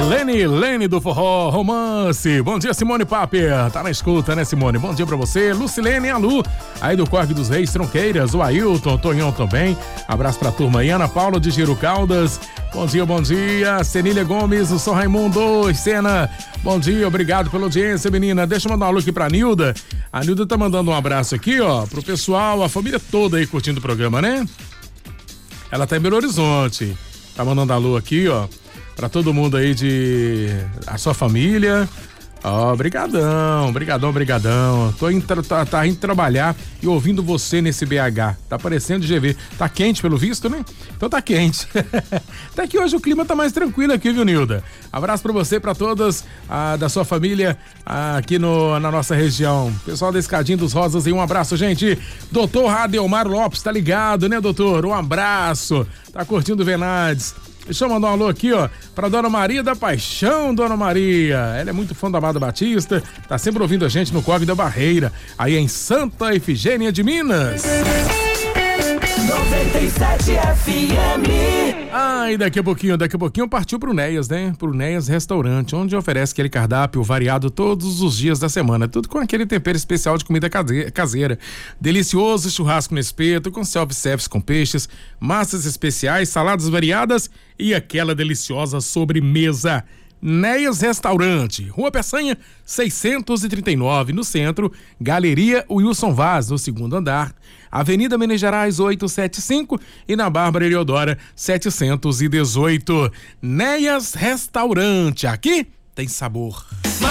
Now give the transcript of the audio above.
Lene do Forró Romance. Bom dia, Simone Paper. Tá na escuta, né, Simone? Bom dia pra você. Lucilene e a Lu, aí do Corre dos Reis Tronqueiras. O Ailton, Tonhão também. Abraço pra turma aí. Ana Paula de Giro Caldas. Bom dia, bom dia. Senília Gomes, o São Raimundo, Sena. Bom dia, obrigado pela audiência, menina. Deixa eu mandar um alô aqui pra Nilda. A Nilda tá mandando um abraço aqui, ó, pro pessoal, a família toda aí curtindo o programa, né? Ela tá em Belo Horizonte. Tá mandando alô aqui, ó, pra todo mundo aí a sua família. Ó, brigadão. Tô indo trabalhar e ouvindo você nesse BH. Tá parecendo GV. Tá quente pelo visto, né? Então tá quente. Até que hoje o clima tá mais tranquilo aqui, viu, Nilda? Abraço pra você, pra todas da sua família aqui na nossa região. Pessoal da Escadinha dos Rosas aí, um abraço, gente. Doutor Radelmar Lopes, tá ligado, né, doutor? Um abraço. Tá curtindo o Venades. Deixa eu mandar um alô aqui, ó, pra Dona Maria da Paixão, Dona Maria. Ela é muito fã da Amado Batista, tá sempre ouvindo a gente no Corre da Barreira, aí em Santa Efigênia de Minas. 97 FM. E daqui a pouquinho partiu pro Néias, né? Pro Néias Restaurante, onde oferece aquele cardápio variado todos os dias da semana, tudo com aquele tempero especial de comida caseira. Delicioso churrasco no espeto, com self-service com peixes, massas especiais, saladas variadas e aquela deliciosa sobremesa. Néias Restaurante, Rua Peçanha 639, no centro, Galeria Wilson Vaz, no segundo andar, Avenida Minas Gerais 875 e na Bárbara Eleodora 718. Néias Restaurante, aqui tem sabor.